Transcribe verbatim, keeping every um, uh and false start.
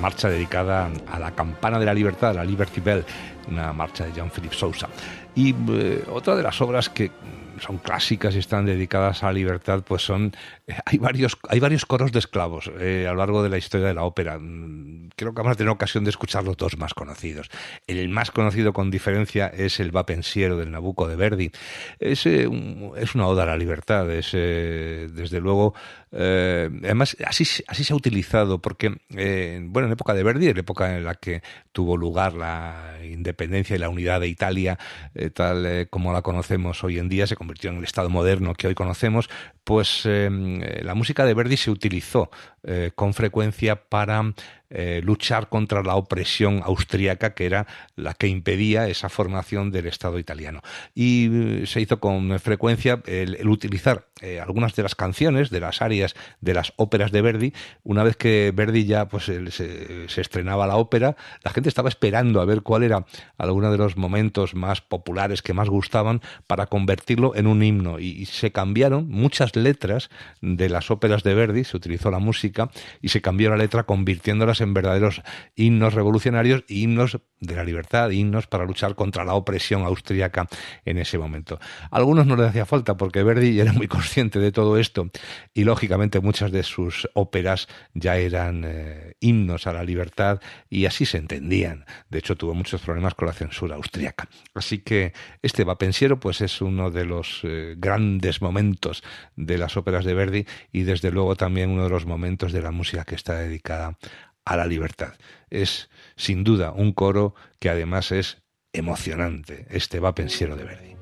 marcha dedicada a la campana de la libertad, la Liberty Bell, una marcha de Jean-Philippe Sousa. Y eh, otra de las obras que son clásicas y están dedicadas a la libertad, pues son, eh, hay varios hay varios coros de esclavos eh, a lo largo de la historia de la ópera. Creo que vamos a tener ocasión de escuchar los dos más conocidos. El más conocido con diferencia es el Va Pensiero del Nabucco de Verdi. Es, eh, un, es una oda a la libertad, es eh, desde luego, eh, además así, así se ha utilizado porque, eh, bueno, en época de Verdi, en la época en la que tuvo lugar la independencia y la unidad de Italia, eh, tal eh, como la conocemos hoy en día, se convirtió en el Estado moderno que hoy conocemos, pues eh, la música de Verdi se utilizó eh, con frecuencia para eh, luchar contra la opresión austríaca, que era la que impedía esa formación del Estado italiano. Y eh, se hizo con frecuencia el, el utilizar eh, algunas de las canciones, de las arias de las óperas de Verdi. Una vez que Verdi ya pues se, se estrenaba la ópera, la gente estaba esperando a ver cuál era alguno de los momentos más populares que más gustaban para convertirlo en un himno, y, y se cambiaron muchas letras de las óperas de Verdi, se utilizó la música y se cambió la letra convirtiéndolas en verdaderos himnos revolucionarios y himnos de la libertad, himnos para luchar contra la opresión austríaca en ese momento. A algunos no les hacía falta porque Verdi era muy consciente de todo esto y lógicamente muchas de sus óperas ya eran eh, himnos a la libertad y así se entendían. De hecho tuvo muchos problemas con la censura austríaca. Así que este Va Pensiero pues es uno de los eh, grandes momentos de las óperas de Verdi y desde luego también uno de los momentos de la música que está dedicada a la libertad. Es sin duda un coro que además es emocionante, este Va Pensiero de Verdi.